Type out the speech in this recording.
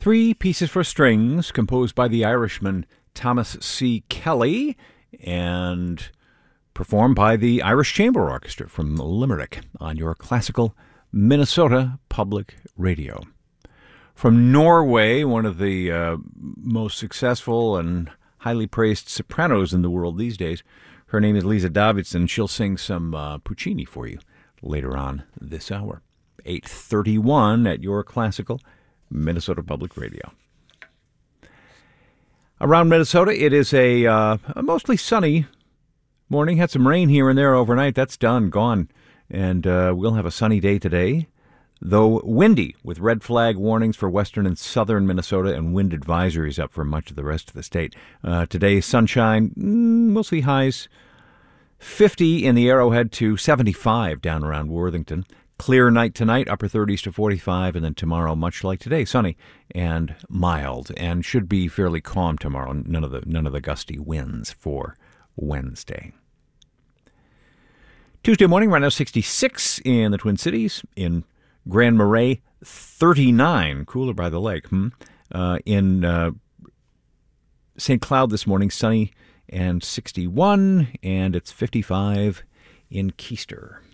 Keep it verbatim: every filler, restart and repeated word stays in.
Three pieces for strings composed by the Irishman Thomas C. Kelly and performed by the Irish Chamber Orchestra from Limerick on your classical Minnesota Public Radio. From Norway, one of the uh, most successful and highly praised sopranos in the world these days, her name is Lisa Davidson. She'll sing some uh, Puccini for you later on this hour. eight thirty-one at your classical Minnesota Public Radio. Around Minnesota, it is a, uh, a mostly sunny morning. Had some rain here and there overnight. That's done, gone. And uh, we'll have a sunny day today, though windy, with red flag warnings for western and southern Minnesota and wind advisories up for much of the rest of the state. Uh, today, sunshine, mostly highs fifty in the Arrowhead to seventy-five down around Worthington. Clear night tonight, upper thirties to forty-five, and then tomorrow, much like today, sunny and mild, and should be fairly calm tomorrow. None of the none of the gusty winds for Wednesday. Tuesday morning, right now sixty-six in the Twin Cities. In Grand Marais, thirty-nine, cooler by the lake. Hmm? Uh, in uh, Saint Cloud this morning, sunny and sixty-one, and it's fifty-five in Keister.